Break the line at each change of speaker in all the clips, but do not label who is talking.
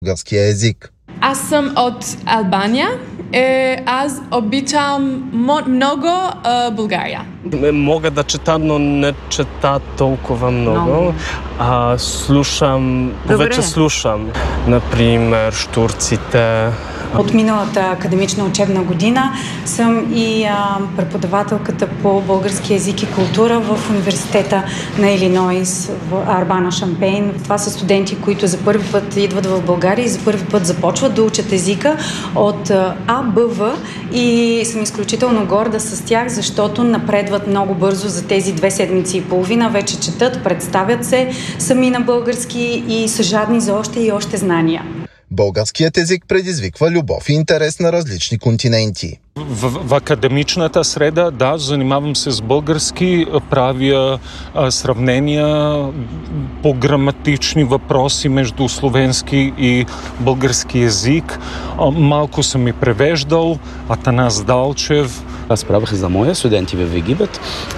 българския език.
Аз съм от Албания. Аз обичам много България.
Мога да чета, но не чета толкова много. Слушам, повече слушам, например, штурците.
От миналата академична учебна година съм и преподавателката по български език и култура в университета на Илинойс в Арбана-Шампейн. Това са студенти, които за първи път идват в България и за първи път започват да учат езика от АБВ и съм изключително горда с тях, защото напредват много бързо за тези 2 седмици и половина. Вече четат, представят се сами на български и са жадни за още и още знания.
Българският език предизвиква любов и интерес на различни континенти.
В академичната среда, да, занимавам се с български, правя сравнения по граматични въпроси между словенски и български език. Малко съм и превеждал, Атанас Далчев.
Аз правях за моя студенти в Египет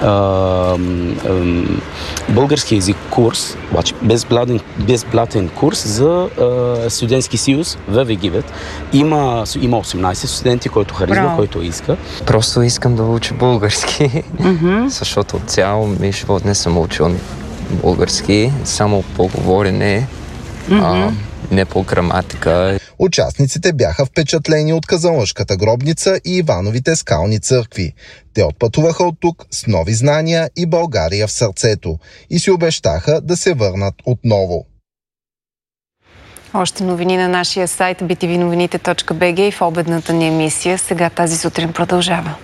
български език курс, обаче безплатен курс за студентски съюз в Египет. Има 18 студенти, който харесва, който иска.
Просто искам да уча български, защото цял ми живот не съм учил български, само по говорене, не по граматика.
Участниците бяха впечатлени от Казанлъшката гробница и Ивановите скални църкви. Те отпътуваха от тук с нови знания и България в сърцето и си обещаха да се върнат отново.
Още новини на нашия сайт btvnovinite.bg и в обедната ни емисия. Сега тази сутрин продължава.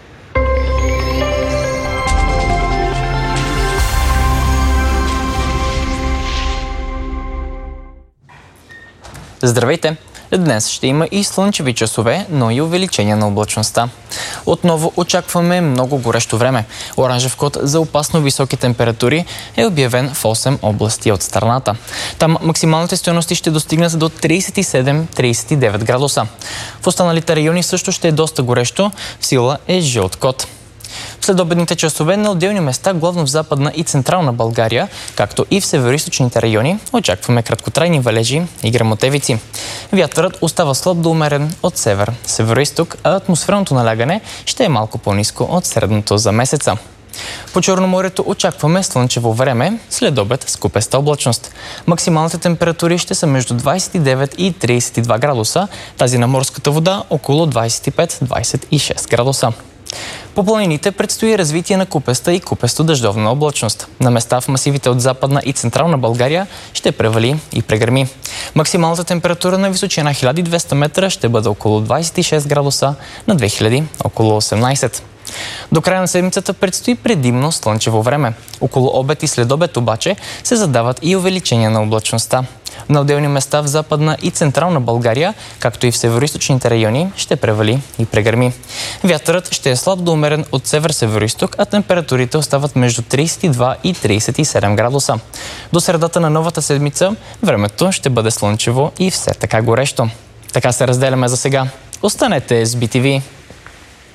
Здравейте! Днес ще има и слънчеви часове, но и увеличение на облачността. Отново очакваме много горещо време. Оранжев код за опасно високи температури е обявен в 8 области от страната. Там максималните стойности ще достигнат до 37-39 градуса. В останалите райони също ще е доста горещо, в сила е жълт код. В следобедните часове на отделни места, главно в Западна и Централна България, както и в североизточните райони, очакваме краткотрайни валежи и гръмотевици. Вятърът остава слаб до умерен от север, североизток, а атмосферното налягане ще е малко по-ниско от средното за месеца. По Черноморието очакваме слънчево време, след обед с купеста облачност. Максималните температури ще са между 29 и 32 градуса, тази на морската вода около 25-26 градуса. По планините предстои развитие на купеста и купесто-дъждовна облачност. На места в масивите от Западна и Централна България ще превали и прегърми. Максималната температура на височина 1200 метра ще бъде около 26 градуса, на 2000 около 18. До края на седмицата предстои предимно слънчево време. Около обед и следобед обаче се задават и увеличения на облачността. На отделни места в Западна и Централна България, както и в североизточните райони, ще превали и прегърми. Вятърът ще е слаб до умерен от север-североизток, а температурите остават между 32 и 37 градуса. До средата на новата седмица времето ще бъде слънчево и все така горещо. Така се разделяме за сега. Останете с BTV!